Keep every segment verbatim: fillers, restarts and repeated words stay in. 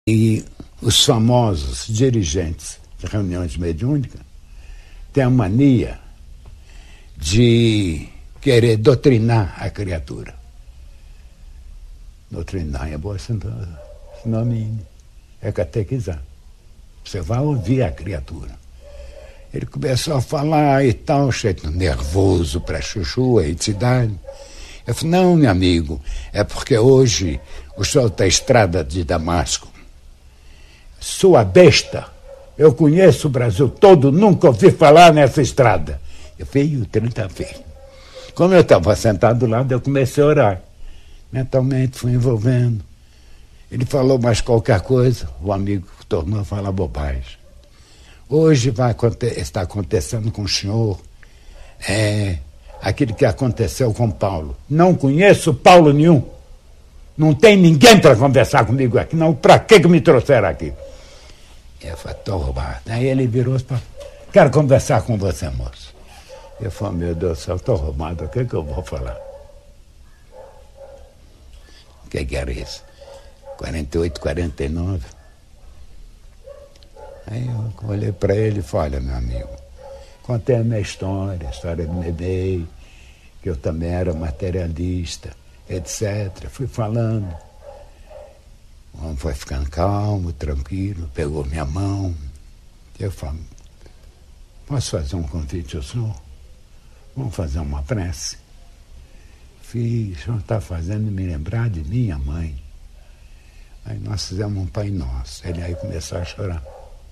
E os famosos dirigentes de reuniões mediúnicas têm a mania de querer doutrinar a criatura. Doutrinar é boa sinônimo, é catequizar. Você vai ouvir a criatura. Ele começou a falar e tal, cheio nervoso para chuchu, a entidade. Eu falei, não, meu amigo, é porque hoje o senhor está estrada de Damasco. Sua besta, eu conheço o Brasil todo, nunca ouvi falar nessa estrada. Eu veio trinta vezes. Como eu estava sentado do lado, eu comecei a orar. Mentalmente fui envolvendo. Ele falou mais qualquer coisa, o amigo tornou a falar bobagem. Hoje vai está acontecendo com o senhor é, aquilo que aconteceu com Paulo. Não conheço Paulo nenhum. Não tem ninguém para conversar comigo aqui. Não, para que me trouxeram aqui? Eu falei, estou roubado. Aí ele virou e falou, quero conversar com você, moço. Eu falei, meu Deus do céu, estou roubado, o que, que eu vou falar? O que, que era isso? quarenta e oito, quarenta e nove. Aí eu olhei para ele e falei, olha, meu amigo, contei a minha história, a história do bebê, que eu também era materialista, etcétera. Fui falando. O homem foi ficando calmo, tranquilo, pegou minha mão. Eu falei, posso fazer um convite ao senhor? Vamos fazer uma prece? Fiz, o senhor está fazendo me lembrar de minha mãe. Aí nós fizemos um Pai Nosso. Ele aí começou a chorar.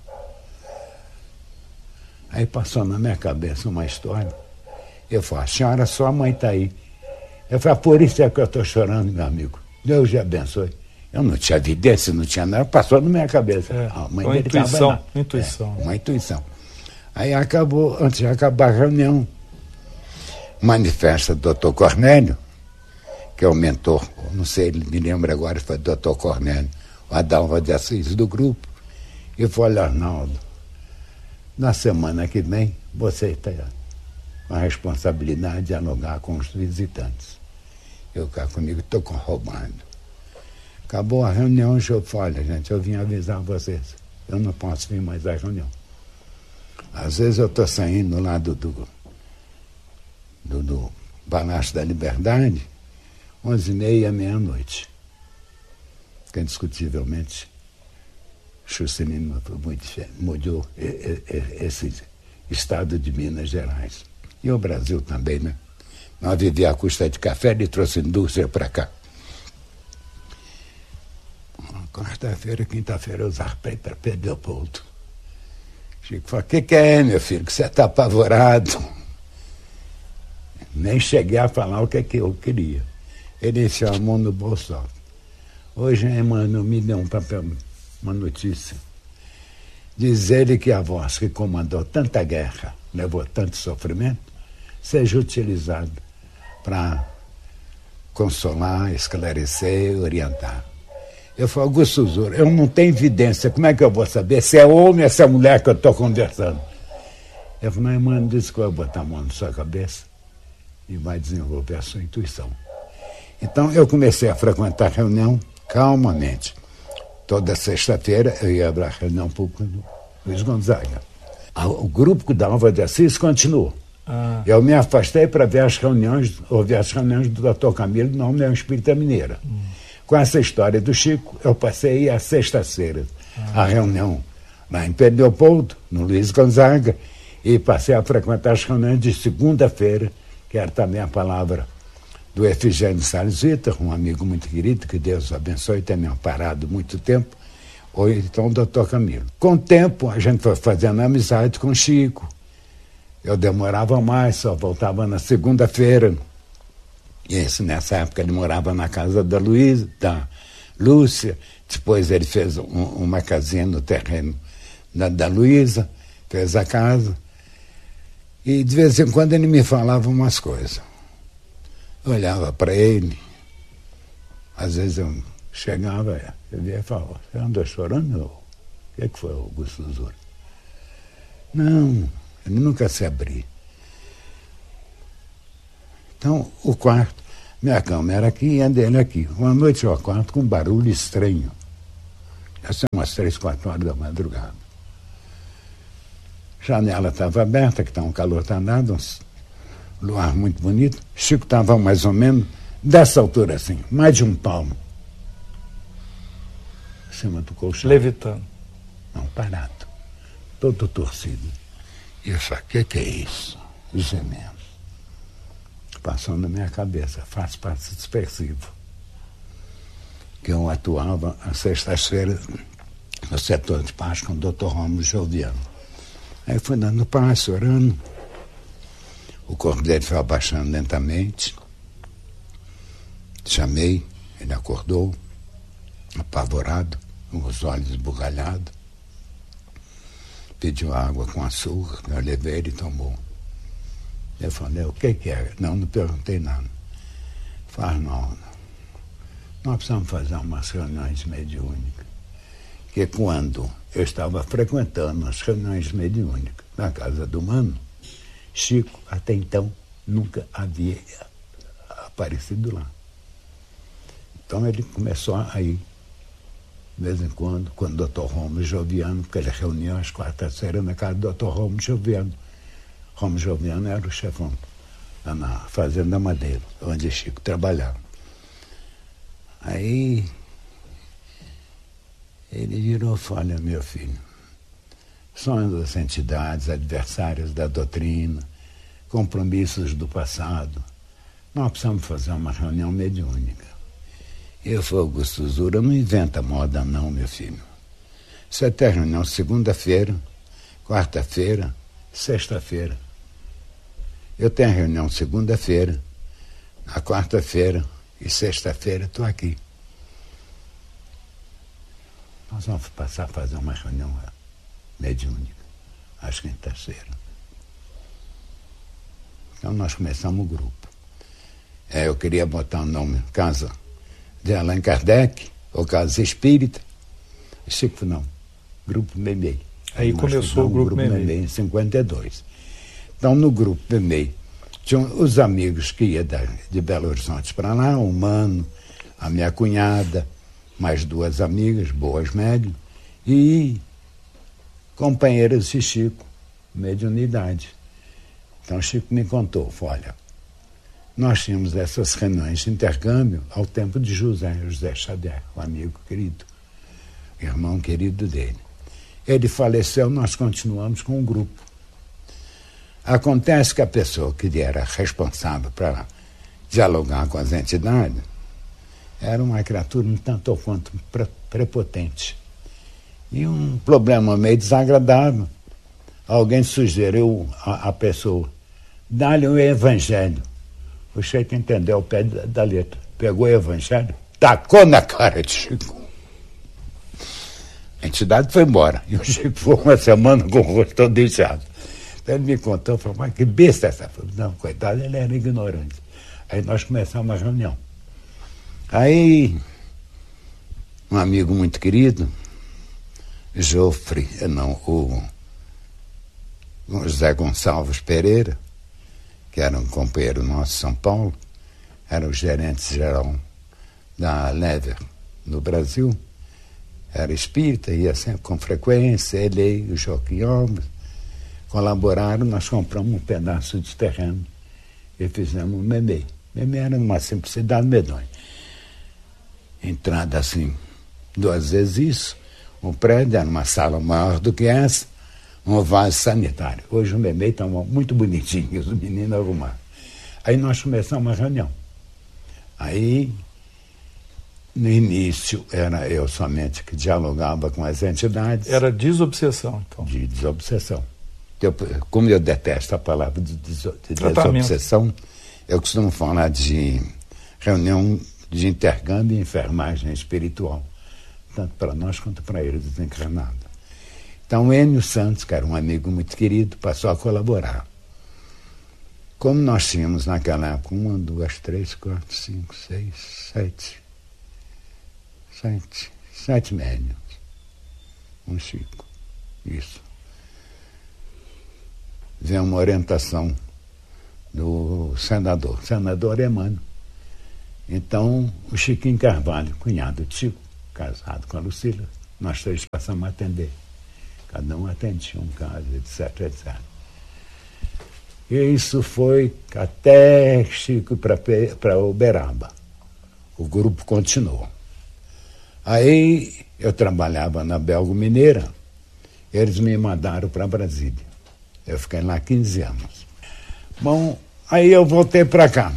Aí passou na minha cabeça uma história. Eu falei, a senhora, sua mãe está aí. Eu falei, por isso é que eu estou chorando, meu amigo. Deus te abençoe. Eu não tinha evidência, não tinha nada, passou na minha cabeça. É, a mãe uma dele intuição, lá. intuição. É, uma intuição. Aí acabou, antes de acabar a reunião, manifesta o doutor Cornélio, que é o mentor, não sei, ele me lembra agora, foi o doutor Cornélio, o Adalva de Assis do grupo. E falou, Arnaldo, na semana que vem, você está com a responsabilidade de dialogar com os visitantes. Eu cá comigo, estou roubando. Acabou a reunião, eu falei, olha, gente, eu vim avisar vocês, eu não posso vir mais à reunião. Às vezes eu estou saindo lá do, do, do, do Palácio da Liberdade, onze e meia, meia-noite. Que indiscutivelmente Juscelino mudou esse estado de Minas Gerais. E o Brasil também, né? Nós vivíamos à custa de café, ele trouxe indústria para cá. Quarta-feira, quinta-feira, eu zarpei para Pedro Leopoldo. Chico falou, o que, que é, meu filho, que você está apavorado? Nem cheguei a falar o que, que eu queria. Ele enfiou a mão no bolso. Hoje, mano, me deu um papel, uma notícia. Diz ele que a voz que comandou tanta guerra, levou tanto sofrimento, seja utilizado para consolar, esclarecer, orientar. Eu falo, Augusto Zura, eu não tenho evidência, como é que eu vou saber se é homem ou se é mulher que eu estou conversando? Eu falei, não, mano, disse que eu vou botar a mão na sua cabeça e vai desenvolver a sua intuição. Então eu comecei a frequentar a reunião calmamente. Toda sexta-feira eu ia para a reunião pública do Luiz Gonzaga. O grupo da Alva de Assis continuou. Ah. Eu me afastei para ver as reuniões, ouvir as reuniões do doutor Camilo na União Espírita Mineira. Hum. Com essa história do Chico, eu passei a sexta-feira, ah. a reunião lá em Pedro Leopoldo, no Luiz Gonzaga, e passei a frequentar as reuniões de segunda-feira, que era também a palavra do Efigênio Salles Vitor, um amigo muito querido, que Deus o abençoe, tem me amparado muito tempo, ou então o doutor Camilo. Com o tempo, a gente foi fazendo amizade com o Chico. Eu demorava mais, só voltava na segunda-feira. E esse, nessa época ele morava na casa da Luísa, da Lúcia, depois ele fez um, uma casinha no terreno da, da Luísa, fez a casa, e de vez em quando ele me falava umas coisas. Eu olhava para ele, às vezes eu chegava, eu via e falava, você andou chorando? O que, é que foi, Augusto Zura? Não, ele nunca se abria. Então, o quarto, minha cama era aqui e a dele aqui. Uma noite eu acordo com um barulho estranho. Já são umas três, quatro horas da madrugada. A janela estava aberta, que está um calor danado, um luar muito bonito. Chico estava mais ou menos dessa altura assim, mais de um palmo. Em cima do colchão. Levitando. Não, parado. Todo torcido. E eu falei, o que, que é isso? Gemendo. Passou na minha cabeça, faz parte dispersivo. Que eu atuava às sextas-feiras no setor de paz com o doutor Rômulo Joviano. Aí fui dando passo, orando. O corpo dele foi abaixando lentamente. Chamei, ele acordou, apavorado, com os olhos esbugalhados. Pediu água com açúcar, eu levei, ele tomou. Eu falei, o que que é? Não, não perguntei nada. Falei, não, nós precisamos fazer umas reuniões mediúnicas. Que quando eu estava frequentando as reuniões mediúnicas na casa do Mano, Chico, até então, nunca havia aparecido lá. Então ele começou a ir, de vez em quando, quando o doutor Rômulo Joviano, porque ele reunia às quartas-feiras na casa do doutor Rômulo Joviano. Rômulo Joviano era o chefão lá na Fazenda Madeira, onde Chico trabalhava. Aí ele virou e falou, olha, meu filho, sonhos das entidades, adversários da doutrina, compromissos do passado, nós precisamos fazer uma reunião mediúnica. Eu falei, Augusto Zura, não inventa moda não, meu filho. Você tem reunião segunda-feira, quarta-feira, sexta-feira. Eu tenho reunião segunda-feira, na quarta-feira e sexta-feira estou aqui. Nós vamos passar a fazer uma reunião mediúnica, às quinta-feira. Então nós começamos o grupo. É, eu queria botar o nome Casa de Allan Kardec, ou Casa Espírita. Chico falou, não, Grupo Memei. Aí nós começou o Grupo, grupo Memei em cinquenta e dois. Então no Grupo Memei tinham os amigos que iam de Belo Horizonte para lá, o Mano, a minha cunhada, mais duas amigas, boas médias, e companheiras de Chico, mediunidade. Então Chico me contou, olha, nós tínhamos essas reuniões de intercâmbio ao tempo de José, José Xavier, um amigo querido, irmão querido dele. Ele faleceu, nós continuamos com o grupo. Acontece que a pessoa que era responsável para dialogar com as entidades era uma criatura um tanto ou quanto prepotente. E um problema meio desagradável. Alguém sugeriu a, a pessoa, dá-lhe o evangelho. O Chico entendeu o pé da, da letra. Pegou o evangelho, tacou na cara de Chico. A entidade foi embora. E o Chico foi uma semana com o rosto todo inchado. Então ele me contou, falou, mas que besta essa? Falei, não, coitado, ele era ignorante. Aí nós começamos uma reunião. Aí, um amigo muito querido, Jofre, não, o José Gonçalves Pereira, que era um companheiro nosso de São Paulo, era o gerente-geral da Lever no Brasil, era espírita, ia sempre com frequência, ele e o Joaquim Alves colaboraram, nós compramos um pedaço de terreno e fizemos um Memei. Memei era numa simplicidade medonha. Entrada assim, duas vezes isso, um prédio, era uma sala maior do que essa, um vaso sanitário. Hoje o Memei está muito bonitinho, os meninos arrumaram. Aí nós começamos a reunião. Aí, no início, era eu somente que dialogava com as entidades. Era desobsessão, então. De desobsessão. Eu, como eu detesto a palavra de, deso, de desobsessão, eu costumo falar de reunião de intercâmbio e enfermagem espiritual, tanto para nós quanto para eles desencarnados. Então, Enio Santos, que era um amigo muito querido, passou a colaborar. Como nós tínhamos naquela época uma, duas, três, quatro, cinco, seis, sete, sete, sete médiuns, um Chico, isso. Veio uma orientação do senador, senador Emmanuel. Então, o Chiquinho Carvalho, cunhado de Chico, casado com a Lucília, nós três passamos a atender. Cada um atendia um caso, etc, etcétera. E isso foi até Chico para Uberaba. O grupo continuou. Aí eu trabalhava na Belgo Mineira, eles me mandaram para Brasília. Eu fiquei lá quinze anos. Bom, aí eu voltei para cá.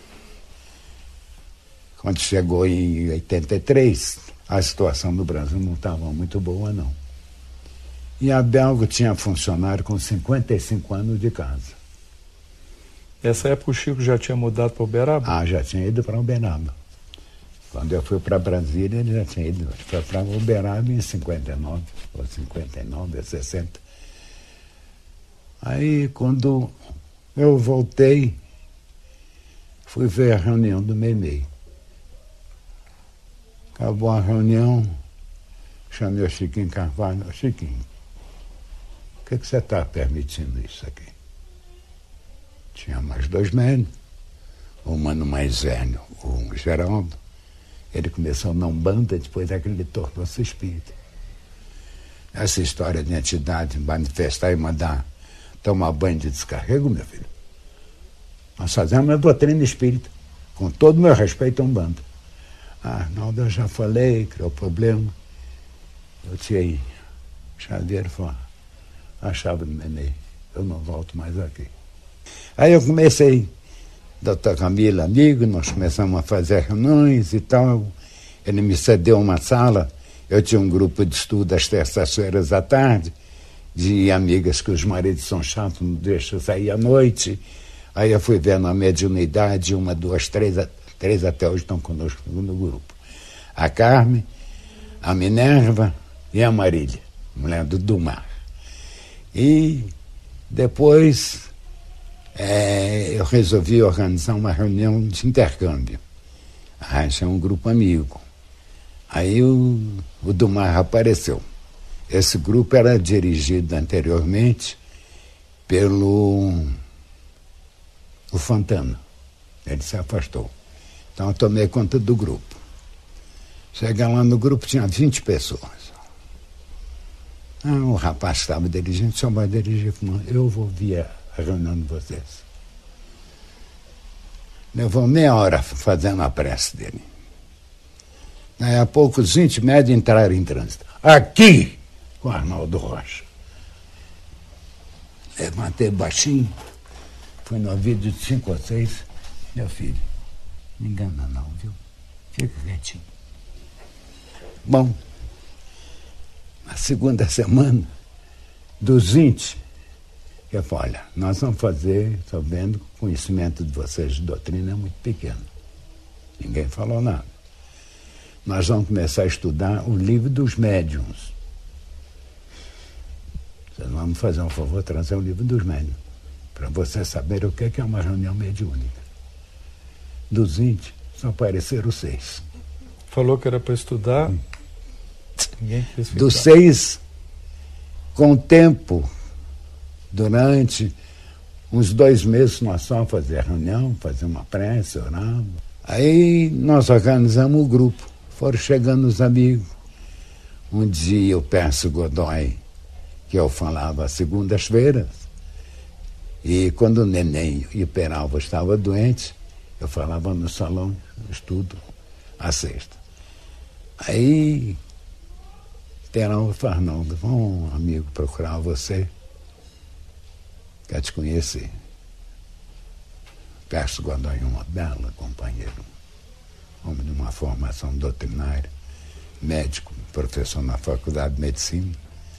Quando chegou em oitenta e três, a situação do Brasil não estava muito boa, não. E a Belgo tinha funcionário com cinquenta e cinco anos de casa. Nessa época o Chico já tinha mudado para Uberaba? Ah, já tinha ido para Uberaba. Quando eu fui para Brasília, ele já tinha ido para Uberaba em cinquenta e nove, ou cinquenta e nove, ou sessenta. Aí, quando eu voltei, fui ver a reunião do Meimei. Acabou a reunião, chamei o Chiquinho Carvalho. Chiquinho, por que, que você está permitindo isso aqui? Tinha mais dois médicos, um mano mais velho, o Geraldo. Ele começou na Umbanda, depois é que ele tornou-se espírita. Essa história de entidade, manifestar e mandar tomar banho de descarrego, meu filho, nós fazemos uma doutrina espírita, com todo o meu respeito à Umbanda. Ah, Arnaldo, eu já falei, criou problema. Eu tirei chaveiro fora, a chave do neném. Eu não volto mais aqui. Aí eu comecei, doutor Camilo, amigo, nós começamos a fazer reuniões e tal. Ele me cedeu uma sala, eu tinha um grupo de estudo às terças-feiras à tarde, de amigas que os maridos são chatos, não deixam sair à noite. Aí eu fui vendo a mediunidade, uma, duas, três, três até hoje estão conosco no grupo. A Carmen, a Minerva e a Marília, mulher do Dumar. E depois é, eu resolvi organizar uma reunião de intercâmbio. Ah, esse é um grupo amigo. Aí o, o Dumar apareceu. Esse grupo era dirigido anteriormente pelo o Fontana. Ele se afastou. Então eu tomei conta do grupo. Cheguei lá no grupo, tinha vinte pessoas. Ah, o rapaz estava dirigindo, o senhor vai dirigir comigo. Eu vou vir a reunião de vocês. Levou meia hora fazendo a prece dele. Daí a pouco os vinte médios entraram em trânsito. Aqui, com o Arnaldo Rocha. Levantei baixinho, fui no ouvido de cinco ou seis. Meu filho, não engana não, viu? Fica quietinho. Bom, na segunda semana, dos vinte, eu falei, olha, nós vamos fazer, estou vendo, o conhecimento de vocês de doutrina é muito pequeno. Ninguém falou nada. Nós vamos começar a estudar o livro dos médiuns. Vocês vão me fazer um favor, trazer o livro dos médiuns, para vocês saberem o que é uma reunião mediúnica. Dos vinte, só apareceram seis. Falou que era para estudar, hum. Ninguém quis ficar. Dos seis, com o tempo, durante uns dois meses, nós só fazíamos reunião, fazíamos uma prece, orávamos. Aí nós organizamos o grupo. Foram chegando os amigos. Um dia o Pércio Godoy, que eu falava às segundas-feiras, e quando o Neném e o Peralva estavam doentes, eu falava no salão, estudo, à sexta. Aí Peralva falou, Arnaldo, vamos, amigo, procurar você, quer te conhecer. Pércio Godoy é uma bela companheira, homem de uma formação doutrinária, médico, professor na Faculdade de Medicina.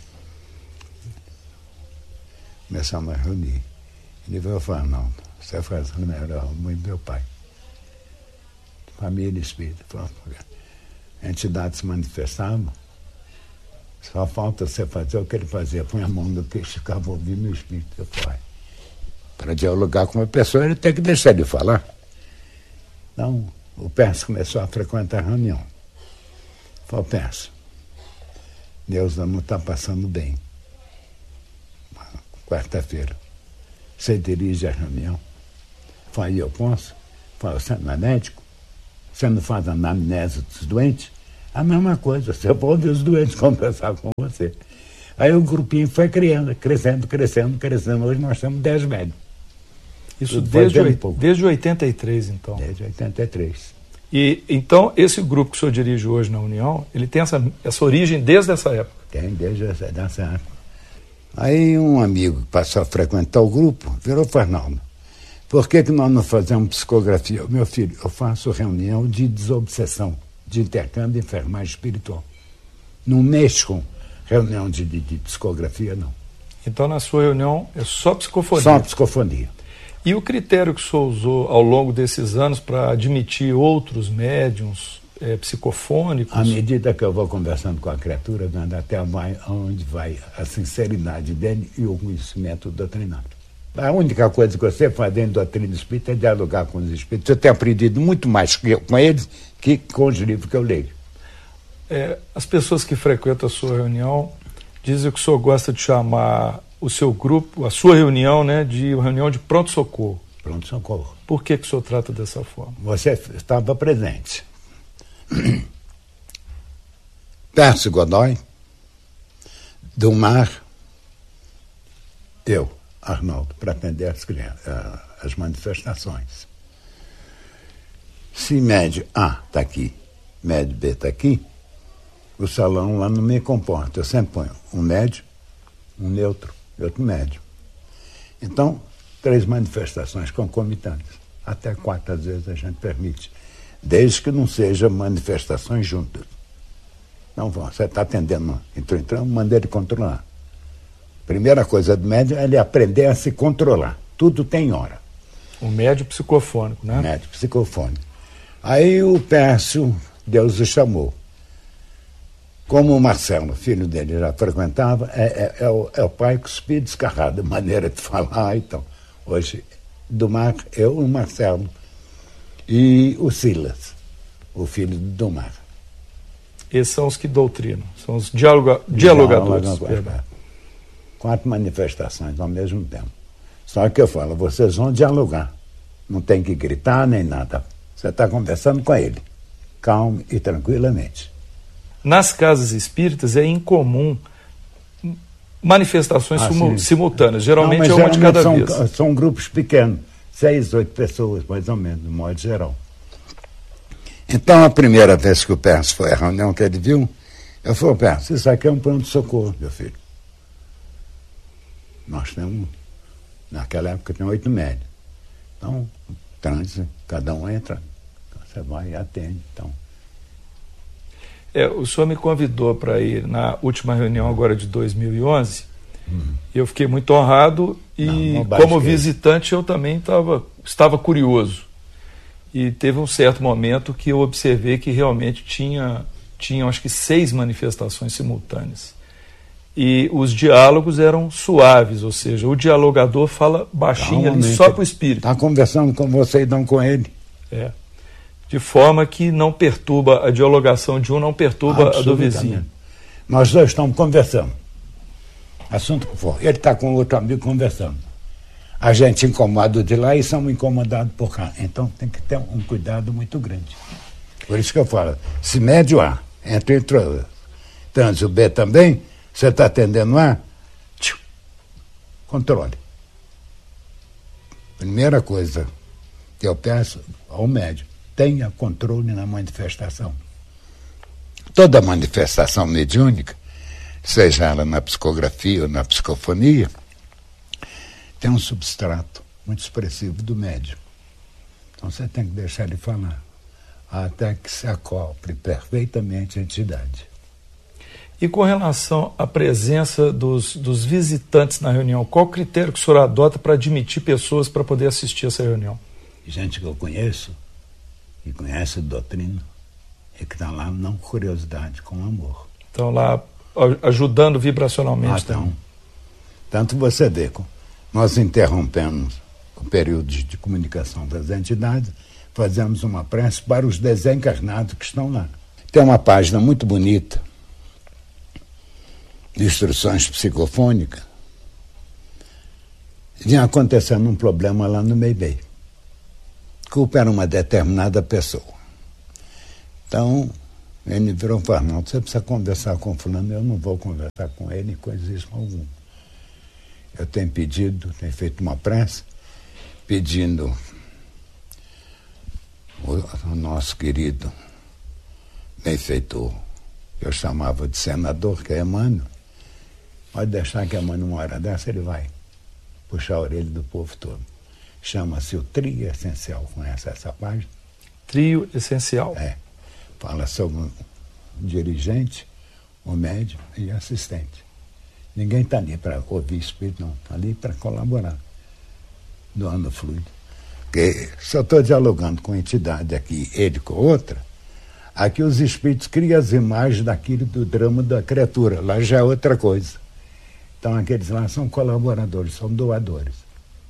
Começamos a reunir. Ele veio falar, não, você faz o melhor muito meu pai. Família espírita. A entidade se manifestava, só falta você fazer o que ele fazia, põe a mão no queixo, ficava ouvindo o espírito. Eu falei, para dialogar com uma pessoa, ele tem que deixar de falar. Então, o Pércio começou a frequentar a reunião. Falei, Pércio, Deus não está passando bem. Quarta-feira, você dirige a reunião. Falei, eu posso? Falei, você não é médico? Você não faz anamnese dos doentes? A mesma coisa, você pode os doentes conversar com você. Aí o grupinho foi criando, crescendo, crescendo, crescendo. Hoje nós temos dez médicos. Isso desde, o, desde oitenta e três, então? Desde oitenta e três. E, então, esse grupo que o senhor dirige hoje na União, ele tem essa, essa origem desde essa época? Tem, desde essa, essa época. Aí um amigo que passou a frequentar o grupo virou para Arnaldo. Por que que nós não fazemos psicografia? Meu filho, eu faço reunião de desobsessão, de intercâmbio de enfermagem espiritual. Não mexo com reunião de, de, de psicografia, não. Então, na sua reunião, é só psicofonia? Só psicofonia. E o critério que o senhor usou ao longo desses anos para admitir outros médiums é, psicofônicos? À medida que eu vou conversando com a criatura, vendo até onde vai a sinceridade dele e o conhecimento doutrinário. A única coisa que você faz dentro da doutrina espírita é dialogar com os espíritos. Eu tenho aprendido muito mais com eles que com os livros que eu leio. É, as pessoas que frequentam a sua reunião dizem que o senhor gosta de chamar o seu grupo, a sua reunião, né, de reunião de pronto-socorro. Pronto-socorro. Por que que o senhor trata dessa forma? Você estava presente. Pércio Godoy, Dumar, eu, Arnaldo, para atender as, as manifestações. Se médio A está aqui, médio B está aqui, o salão lá não me comporta. Eu sempre ponho um médio, um neutro e outro médio. Então, três manifestações concomitantes. Até quatro, às vezes, a gente permite. Desde que não sejam manifestações juntas. Não, você está atendendo, entrou entrando, maneira de controlar. Primeira coisa do médio é ele aprender a se controlar. Tudo tem hora. O médio psicofônico, né? O médio psicofônico. Aí o Pércio, Deus o chamou. Como o Marcelo, filho dele, já frequentava, é, é, é, o, é o pai cuspido descarrado, maneira de falar. Então, hoje, do Mar, eu, o Marcelo e o Silas, o filho do Domar. Esses são os que doutrinam, são os dialoga, dialogadores. Dialogadores. Quatro manifestações ao mesmo tempo. Só que eu falo, vocês vão dialogar. Não tem que gritar nem nada. Você está conversando com ele, calmo e tranquilamente. Nas casas espíritas é incomum manifestações ah, simu- simultâneas. Geralmente não, é uma de cada são, vez. São grupos pequenos, seis, oito pessoas, mais ou menos, de modo geral. Então, a primeira vez que o Pércio foi à reunião que ele viu, eu falei, Pércio, isso aqui é um pronto-socorro, meu filho. Nós temos, naquela época, tem oito médios. Então, trânsito, cada um entra, você vai e atende, então... É, o senhor me convidou para ir na última reunião agora de dois mil e onze, hum. e eu fiquei muito honrado e não, não como visitante eu também tava, estava curioso. E teve um certo momento que eu observei que realmente tinha, tinha acho que seis manifestações simultâneas. E os diálogos eram suaves, ou seja, o dialogador fala baixinho Calmamente. ali só para o espírito. Está conversando com você e não com ele. É. De forma que não perturba, a dialogação de um não perturba a do vizinho. Nós dois estamos conversando. Assunto que for. Ele está com outro amigo conversando. A gente incomoda de lá e somos incomodados por cá. Então tem que ter um cuidado muito grande. Por isso que eu falo, se médio A, entre, entre trânsito B também, você está atendendo A, tchiu, controle. Primeira coisa que eu peço ao médio, tenha controle na manifestação. Toda manifestação mediúnica, seja ela na psicografia ou na psicofonia, tem um substrato muito expressivo do médium. Então você tem que deixar ele falar, até que se acople perfeitamente a entidade. E com relação à presença dos, dos visitantes na reunião, qual o critério que o senhor adota para admitir pessoas para poder assistir essa reunião? Gente que eu conheço, que conhece a doutrina, e que está lá não com curiosidade, com amor. Estão lá ajudando vibracionalmente. Ah, então, tanto você vê, nós interrompemos o período de, de comunicação das entidades, fazemos uma prece para os desencarnados que estão lá. Tem uma página muito bonita de instruções psicofônicas. Vinha acontecendo um problema lá no Meibei. Culpa era uma determinada pessoa. Então, Ele virou e falou: não, você precisa conversar com o fulano, eu não vou conversar com ele, coisíssimo algum. Eu tenho pedido, tenho feito uma prece, pedindo o, o nosso querido benfeitor, que eu chamava de senador, que é Emmanuel, pode deixar que Emmanuel, uma hora dessa, ele vai puxar a orelha do povo todo. Chama-se o Trio Essencial, conhece essa página? Trio Essencial. É. Fala sobre o dirigente, o médium e o assistente. Ninguém está ali para ouvir espírito, não. Está ali para colaborar, doando fluido. Porque se eu estou dialogando com entidade aqui, ele com outra, aqui os espíritos criam as imagens daquilo do drama da criatura. Lá já é outra coisa. Então aqueles lá são colaboradores, são doadores.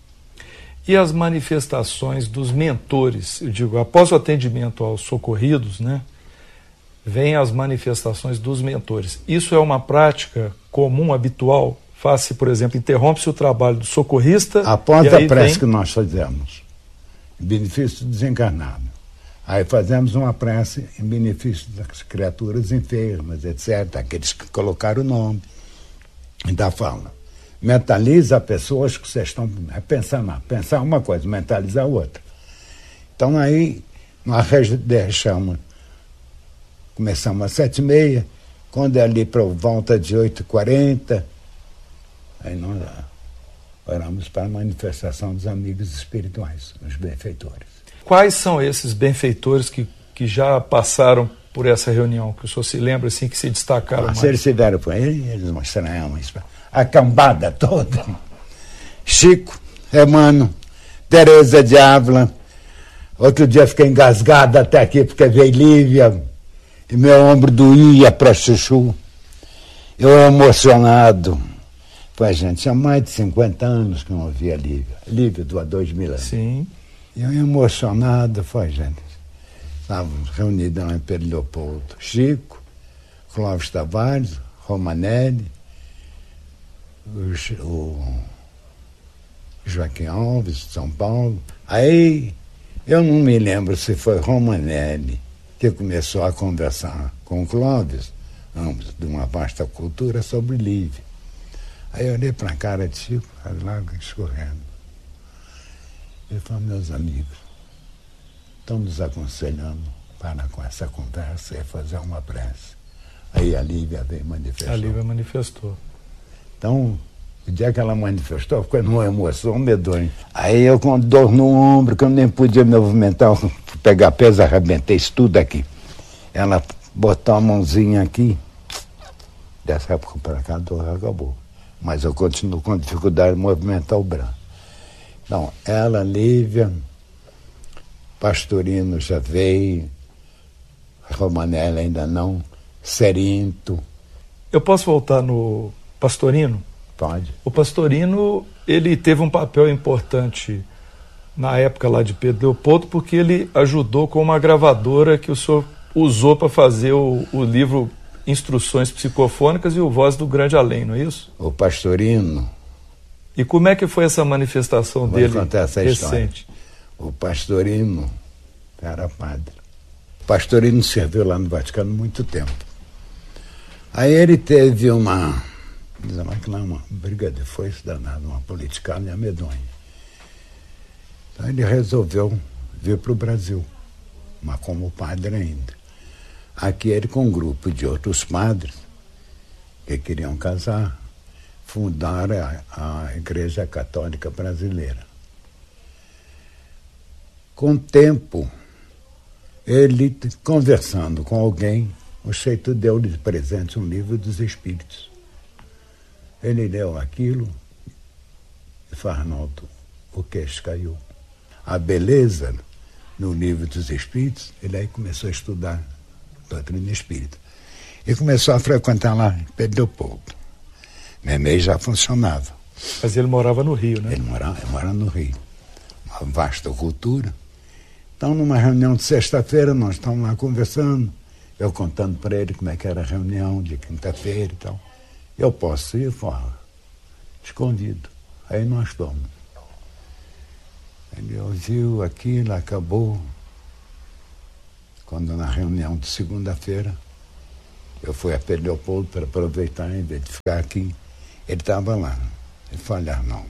E as manifestações dos mentores, eu digo, após o atendimento aos socorridos, né, vêm as manifestações dos mentores. Isso é uma prática comum, habitual? Faz-se, por exemplo, interrompe-se o trabalho do socorrista... Após a prece vem... que nós fazemos, em benefício do desencarnado, aí fazemos uma prece em benefício das criaturas enfermas, etcétera, aqueles que colocaram o nome, ainda fala. Mentaliza pessoas que vocês estão é pensando, pensar uma coisa, mentalizar outra. Então aí nós deixamos, começamos às sete e meia, quando é ali para volta de oito e quarenta, aí nós oramos para a manifestação dos amigos espirituais, os benfeitores. Quais são esses benfeitores que, que já passaram por essa reunião, que o senhor se lembra assim, que se destacaram ah, mais? Se eles estiveram por aí, eles mostraram a cambada toda. Chico, Emmanuel, Teresa de Ávila. Outro dia fiquei engasgado até aqui porque veio Lívia e meu ombro doía para chuchu. Eu emocionado. Pô, gente, tinha mais de cinquenta anos que eu não via Lívia. Lívia do há dois mil anos. Sim. E eu emocionado, foi, gente. Estávamos reunidos lá em Pedro Leopoldo. Chico, Clóvis Tavares, Romanelli, o, o Joaquim Alves, de São Paulo. Aí, eu não me lembro se foi Romanelli que começou a conversar com o Clóvis, ambos de uma vasta cultura, sobre Lívia. Aí eu olhei para a cara de Chico, as lágrimas escorrendo. Ele falou: meus amigos, estão nos aconselhando para com essa conversa e fazer uma prece. Aí a Lívia veio manifestar. A Lívia manifestou. Então, o dia que ela manifestou, ficou numa emoção medonha. Aí eu, com dor no ombro, que eu nem podia me movimentar, pegar peso, arrebentei isso tudo aqui. Ela botou a mãozinha aqui, dessa época para cá a dor acabou. Mas eu continuo com dificuldade de movimentar o braço. Então, ela, Lívia, Pastorino já veio, Romanelli ainda não, Serinto. Eu posso voltar no Pastorino? Pode. O Pastorino, ele teve um papel importante na época lá de Pedro Leopoldo, porque ele ajudou com uma gravadora que o senhor usou para fazer o, o livro Instruções Psicofônicas e o Voz do Grande Além, não é isso? O Pastorino. E como é que foi essa manifestação Vou dele contar essa recente? História. O Pastorino era padre. O Pastorino serviu lá no Vaticano muito tempo. Aí ele teve uma, uma briga de foice danada, uma politicagem medonha. Então ele resolveu vir para o Brasil, mas como padre ainda. Aqui ele, com um grupo de outros padres que queriam casar, fundaram a, a Igreja Católica Brasileira. Com o tempo, ele, conversando com alguém, o Cheito deu-lhe de presente um livro dos Espíritos. Ele leu aquilo e falou: Arnaldo, o queixo caiu. A beleza no livro dos Espíritos, ele aí começou a estudar doutrina espírita. E começou a frequentar lá em Pedro Leopoldo. Memei já funcionava. Mas ele morava no Rio, né? Ele morava, ele morava no Rio. Uma vasta cultura. Então, numa reunião de sexta-feira, nós estávamos lá conversando, eu contando para ele como é que era a reunião de quinta-feira e tal. Eu posso ir? Fala. Te convido. Aí nós fomos. Ele ouviu aquilo, acabou. Quando na reunião de segunda-feira, Eu fui a Pedro Leopoldo para aproveitar, em vez de ficar aqui. Ele estava lá. Ele falou: olha, Arnaldo,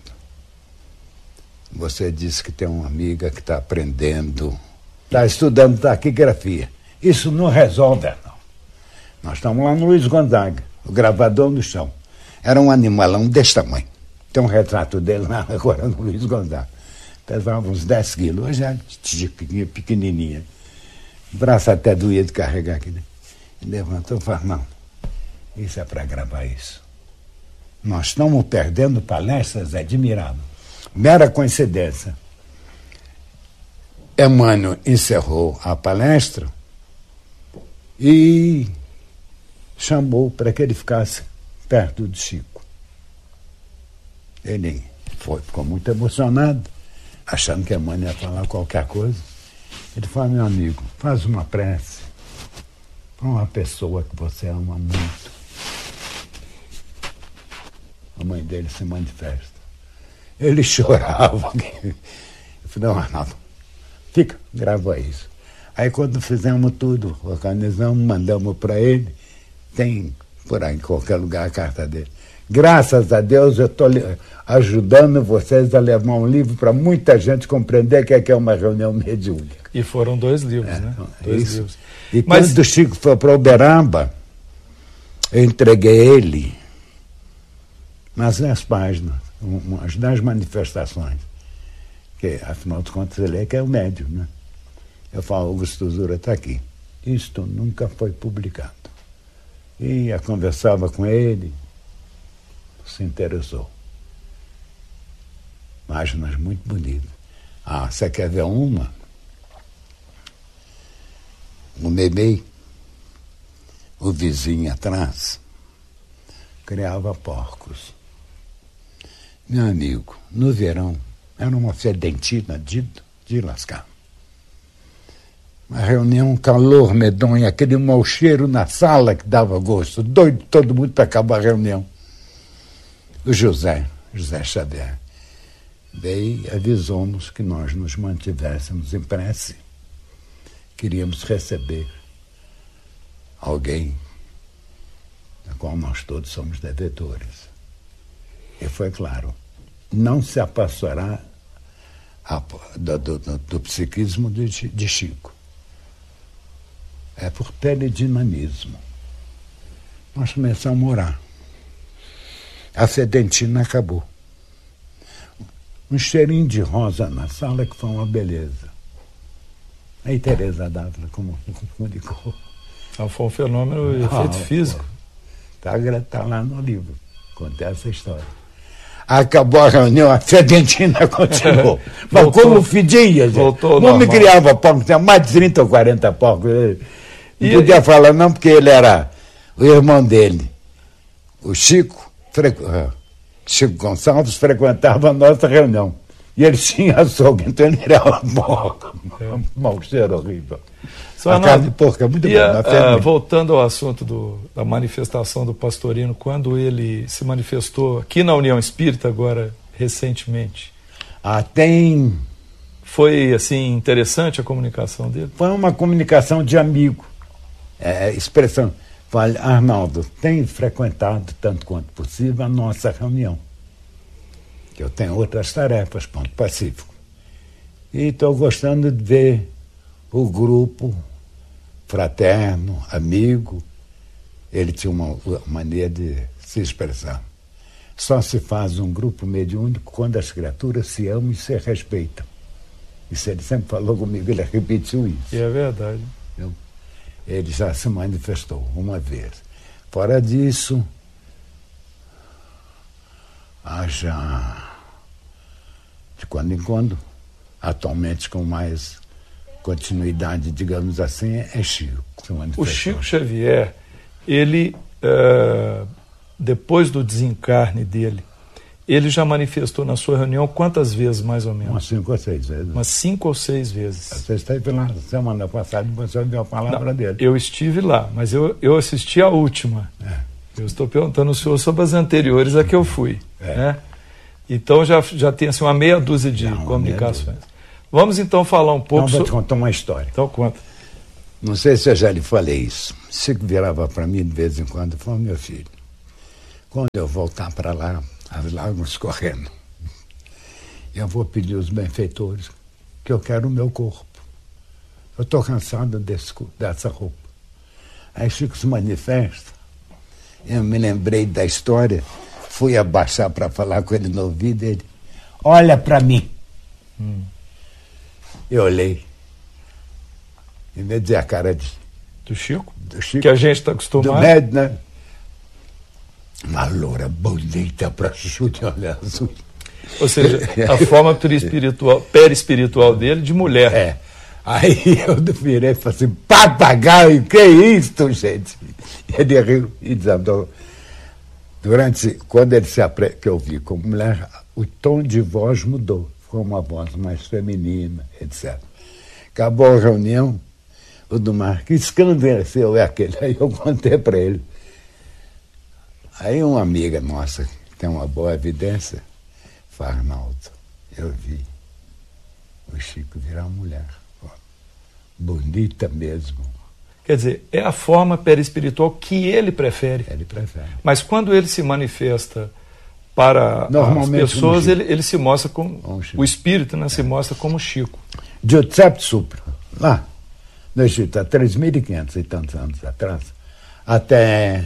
você disse que tem uma amiga que está aprendendo, está estudando taquigrafia. Isso não resolve, Arnaldo. Nós estamos lá no Luiz Gonzaga, o gravador no chão. Era um animalão desse tamanho. Tem um retrato dele lá agora no Luiz Gonzaga. Pesava uns dez quilos, hoje é pequenininha. O braço até doía de carregar aqui, né? E levantou e falou: não, isso é para gravar isso. Nós estamos perdendo palestras admiráveis. Mera coincidência. Emmanuel encerrou a palestra e chamou para que ele ficasse perto de Chico. Ele foi, ficou muito emocionado, achando que Emmanuel ia falar qualquer coisa. Ele falou: meu amigo, faz uma prece para uma pessoa que você ama muito. A mãe dele se manifesta. Ele chorava. Eu falei: não, Arnaldo, fica, grava isso. Aí quando fizemos tudo, organizamos, mandamos para ele, tem por aí em qualquer lugar a carta dele. Graças a Deus eu estou ajudando vocês a levar um livro para muita gente compreender que é, que é uma reunião mediúnica. E foram dois livros, é, né? Dois isso. livros. E Mas... quando o Chico foi para Uberaba, eu entreguei ele nas dez páginas, umas dez manifestações, que afinal de contas ele é que é o médium, né? Eu falo: Augusto Zura está aqui. Isto nunca foi publicado. E eu conversava com ele, se interessou. Páginas muito bonitas. Ah, você quer ver uma? O Memei, o vizinho atrás, criava porcos. Meu amigo, no verão, era uma fedentina de, de lascar. Uma reunião, um calor medonho, aquele mau cheiro na sala que dava gosto. Doido todo mundo para acabar a reunião. O José, José Xavier, veio e avisou-nos que nós nos mantivéssemos em prece. Queríamos receber alguém da qual nós todos somos devedores. E foi claro, não se afastará do, do, do, do psiquismo de, de Chico. É por teledinamismo. Nós começamos a orar. A fedentina acabou. Um cheirinho de rosa na sala que foi uma beleza. Aí Teresa Dávila comunicou. Então foi um fenômeno de efeito ah, físico. Está tá lá no livro, conta essa história. Acabou a reunião, a fedentina continuou. Mas voltou, como fedia, voltou não me criava porco, tinha mais de trinta ou quarenta porcos. Não e, podia e... falar não, porque ele era o irmão dele. O Chico, frequ... Chico Gonçalves, frequentava a nossa reunião. E ele tinha açougue, então ele era uma porca. Um mau cheiro horrível. Só a carne de porco é muito boa. Uh, voltando ao assunto do, da manifestação do Pastorino, quando ele se manifestou aqui na União Espírita, agora, recentemente. Ah, tem... Foi, assim, interessante a comunicação dele? Foi uma comunicação de amigo. É, expressão. Falei: Arnaldo, tem frequentado, tanto quanto possível, a nossa reunião. Que eu tenho outras tarefas, ponto pacífico. E estou gostando de ver o grupo fraterno, amigo. Ele tinha uma maneira de se expressar. Só se faz um grupo mediúnico quando as criaturas se amam e se respeitam. Isso ele sempre falou comigo, ele repetiu isso. E é verdade. Eu, ele já se manifestou uma vez. Fora disso, haja de quando em quando, atualmente com mais continuidade, digamos assim, é Chico. O Chico Xavier, ele, uh, depois do desencarne dele, ele já manifestou na sua reunião quantas vezes, mais ou menos? Umas cinco ou seis vezes. Umas cinco ou seis vezes. Você esteve lá semana passada e você ouviu a palavra Não, dele. Eu estive lá, mas eu, eu assisti a última. É. Eu estou perguntando ao senhor sobre as anteriores a que eu fui. É. Né? Então já, já tem assim, uma meia dúzia de Não, comunicações. Vamos então falar um pouco... Não, vou te sobre... contar uma história. Então conta. Não sei se eu já lhe falei isso. Chico virava para mim de vez em quando e falou: meu filho, quando eu voltar para lá, as lágrimas correndo, eu vou pedir aos benfeitores que eu quero o meu corpo. Eu estou cansado desse, dessa roupa. Aí Chico se manifesta. Eu me lembrei da história, fui abaixar para falar com ele no ouvido dele. Olha para mim. Hum. Eu olhei. Em vez de dizer a cara de... Do Chico? Do Chico. Que a gente está acostumado. Do médico, né? Uma loura bonita para chute, olha azul. Ou seja, a forma perispiritual, perispiritual dele de mulher. É. Aí eu virei e falei assim: papagaio, que isso, gente? Ele riu e desandou. Durante, quando ele se apre... que eu vi como mulher, o tom de voz mudou. Ficou uma voz mais feminina, etcétera. Acabou a reunião, o Dumar, que escandeceu é aquele? Aí eu contei para ele. Aí uma amiga nossa, que tem uma boa evidência, falou: Arnaldo, eu vi o Chico virar mulher. Bonita mesmo. Quer dizer, é a forma perispiritual que ele prefere. Ele prefere. Mas quando ele se manifesta para as pessoas, ele, ele se mostra como... como o espírito, né, é. se mostra como Chico. Giuseppe Supra, lá no Egito, há três mil e quinhentos e tantos anos atrás, até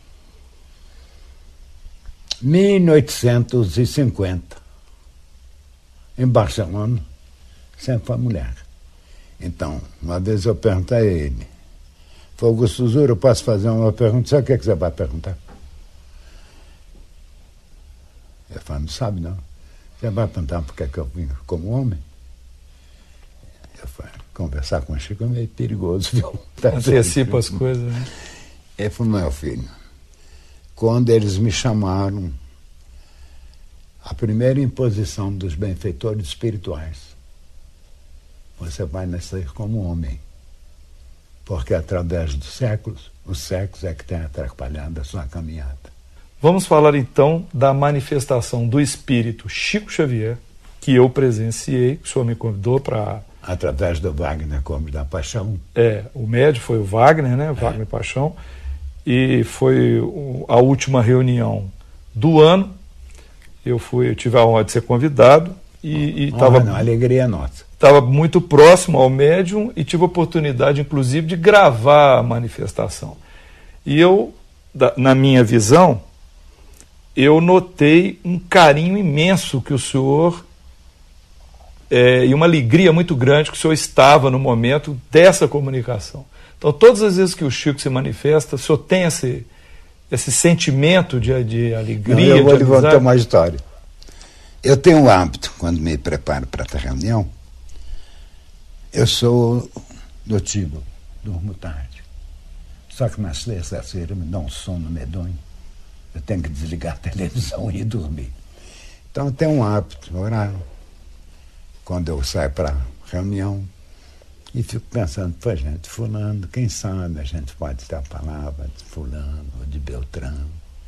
mil oitocentos e cinquenta, em Barcelona, sempre foi mulher. Então, uma vez eu perguntei a ele, foi Augusto Zura, eu posso fazer uma pergunta, sabe o que, é que você vai perguntar? Ele falou: não sabe não. Você vai perguntar por que, é que eu vim como homem? Eu falei: conversar com o Chico é meio perigoso, viu? Antecipa as coisas, né? Ele falou: meu filho, quando eles me chamaram, a primeira imposição dos benfeitores espirituais, você vai nascer como homem, porque através dos séculos, os séculos é que tem atrapalhado a sua caminhada. Vamos falar então da manifestação do espírito Chico Xavier, que eu presenciei, que o senhor me convidou para... Através do Wagner Gomes da Paixão. É, o médium foi o Wagner, né? O Wagner é. Paixão, e foi a última reunião do ano. Eu fui, eu tive a honra de ser convidado e estava... Ah, alegria nossa. Estava muito próximo ao médium e tive a oportunidade, inclusive, de gravar a manifestação. E eu, da, na minha visão, eu notei um carinho imenso que o senhor, é, e uma alegria muito grande que o senhor estava no momento dessa comunicação. Então, todas as vezes que o Chico se manifesta, o senhor tem esse, esse sentimento de, de alegria. Não, eu vou de lhe contar uma história. Eu tenho um hábito, quando me preparo para essa reunião, eu sou do tipo, durmo tarde. Só que na sexta-feira me dá um sono medonho. Eu tenho que desligar a televisão e ir dormir. Então eu tenho um hábito, horário. Quando eu saio para reunião, e fico pensando: pô, gente, fulano, quem sabe a gente pode ter a palavra de fulano ou de Beltrano.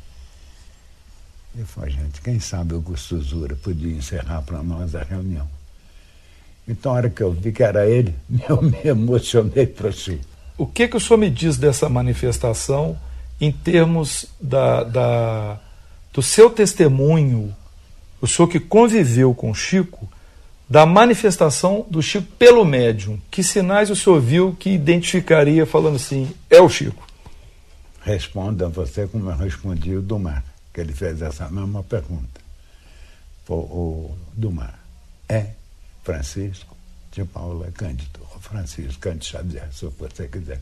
E foi, gente, quem sabe o Augusto Zura podia encerrar para nós a reunião. Então, a hora que eu vi que era ele, eu me emocionei para si. O que, que o senhor me diz dessa manifestação em termos da, da, do seu testemunho, o senhor que conviveu com o Chico, da manifestação do Chico pelo médium? Que sinais o senhor viu que identificaria falando assim, é o Chico? Respondo a você como eu respondi o Dumar, que ele fez essa mesma pergunta. O, o Dumar é Francisco de Paula Cândido, ou Francisco Cândido Xavier, se você quiser.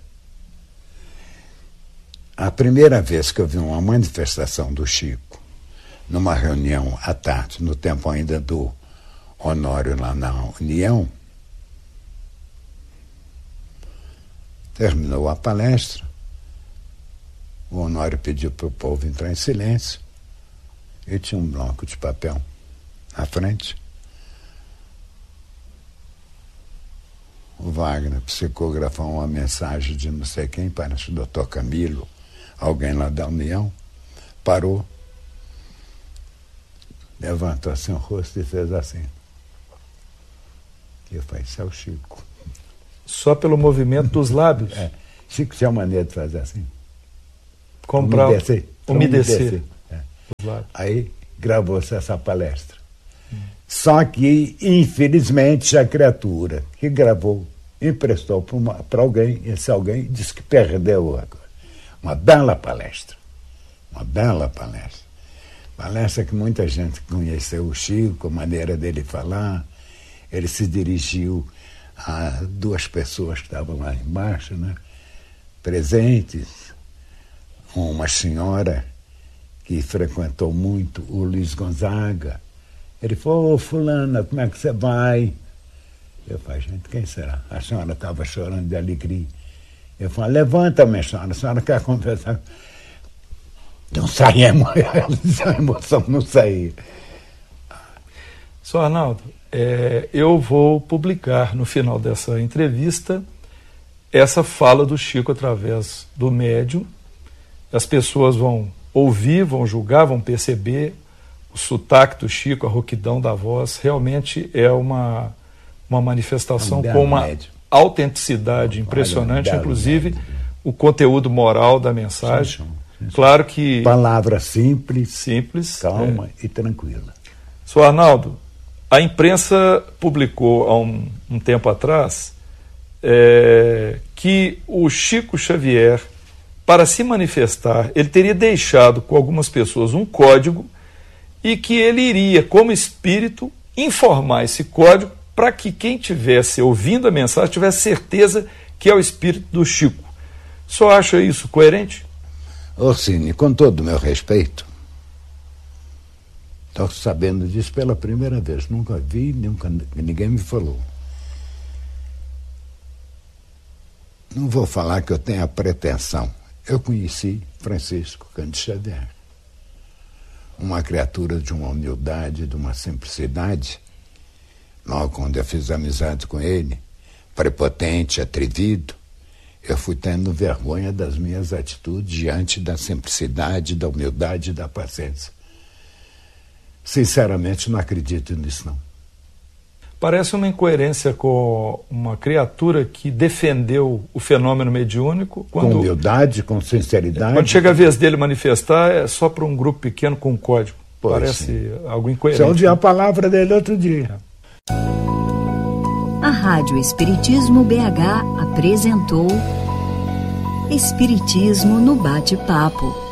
A primeira vez que eu vi uma manifestação do Chico, numa reunião à tarde, no tempo ainda do Honório lá na União, terminou a palestra, o Honório pediu para o povo entrar em silêncio, e tinha um bloco de papel à frente. O Wagner psicografou uma mensagem de não sei quem, parece o doutor Camilo, alguém lá da União, parou, levantou assim o rosto e fez assim. E eu falei: isso é o Chico. Só pelo movimento dos lábios? É. Chico tinha maneira de fazer assim. Comprar, umedecer. Umedecer. umedecer. É. Aí gravou-se essa palestra. Hum. Só que, infelizmente, a criatura que gravou emprestou para alguém, esse alguém disse que perdeu agora. Uma bela palestra. Uma bela palestra. Palestra que muita gente conheceu o Chico, a maneira dele falar. Ele se dirigiu a duas pessoas que estavam lá embaixo, né, presentes. Uma senhora que frequentou muito o Luiz Gonzaga. Ele falou: ô, fulana, como é que você vai? Eu falei: gente, quem será? A senhora estava chorando de alegria. Eu falei: levanta, minha senhora, a senhora quer conversar? Não saía, a emoção não saía. Senhor Arnaldo, é, eu vou publicar no final dessa entrevista essa fala do Chico através do médium. As pessoas vão ouvir, vão julgar, vão perceber o sotaque do Chico, a rouquidão da voz. Realmente é uma, uma manifestação é um com uma médium. autenticidade impressionante, um inclusive médium. O conteúdo moral da mensagem. Sim, sim, sim. Claro que... Palavra simples, simples calma é. e tranquila. Senhor Arnaldo, a imprensa publicou há um, um tempo atrás é, que o Chico Xavier, para se manifestar, ele teria deixado com algumas pessoas um código e que ele iria, como espírito, informar esse código para que quem estivesse ouvindo a mensagem tivesse certeza que é o espírito do Chico. O senhor acha isso coerente? Ô Cine, com todo o meu respeito, estou sabendo disso pela primeira vez. Nunca vi, nunca, ninguém me falou. Não vou falar que eu tenho a pretensão. Eu conheci Francisco Cândido Xavier. Uma criatura de uma humildade, de uma simplicidade. Logo quando eu fiz amizade com ele, prepotente, atrevido, eu fui tendo vergonha das minhas atitudes diante da simplicidade, da humildade e da paciência. Sinceramente, não acredito nisso, não. Parece uma incoerência com uma criatura que defendeu o fenômeno mediúnico. Quando, com humildade, com sinceridade. Quando chega a vez dele manifestar, é só para um grupo pequeno com um código. Pois Parece sim. algo incoerente. Você ouviu a palavra dele outro dia. A Rádio Espiritismo B H apresentou Espiritismo no Bate-Papo.